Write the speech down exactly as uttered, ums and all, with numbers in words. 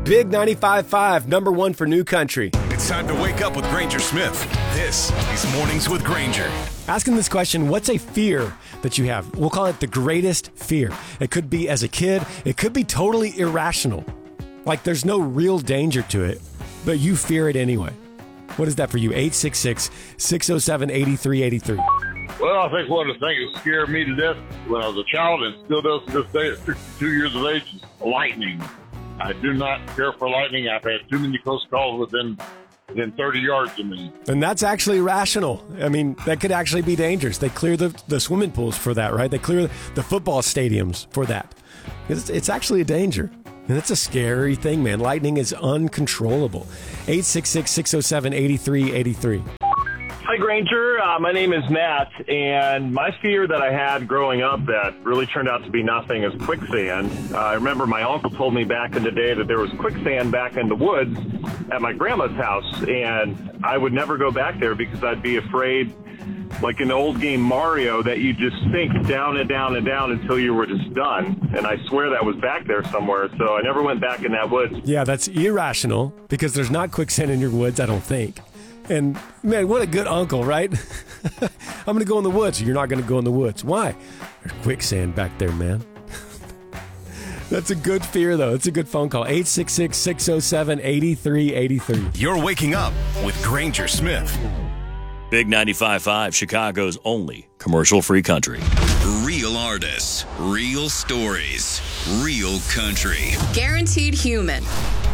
Big ninety-five point five, number one for New Country. It's time to wake up with Granger Smith. This is Mornings with Granger. Asking this question, what's a fear that you have? We'll call it the greatest fear. It could be as a kid. It could be totally irrational. Like there's no real danger to it, but you fear it anyway. What is that for you? eight six six, six oh seven, eight three eight three. Well, I think one of the things that scared me to death when I was a child and still does to this day at sixty-two years of age is lightning. I do not care for lightning. I've had too many close calls within within thirty yards of me. And that's actually rational. I mean, that could actually be dangerous. They clear the, the swimming pools for that, right? They clear the football stadiums for that. It's, it's actually a danger. And it's a scary thing, man. Lightning is uncontrollable. eight six six, six oh seven, eight three eight three. Hi, Granger. Uh, my name is Matt, and my fear that I had growing up that really turned out to be nothing is quicksand. Uh, I remember my uncle told me back in the day that there was quicksand back in the woods at my grandma's house, and I would never go back there because I'd be afraid, like in the old game Mario, that you just sink down and down and down until you were just done. And I swear that was back there somewhere, so I never went back in that woods. Yeah, that's irrational because there's not quicksand in your woods, I don't think. And, man, what a good uncle, right? I'm going to go in the woods. You're not going to go in the woods. Why? There's quicksand back there, man. That's a good fear, though. It's a good phone call. eight six six, six oh seven, eight three eight three. You're waking up with Granger Smith. Big ninety-five point five, Chicago's only commercial-free country. Real artists, real stories, real country. Guaranteed human.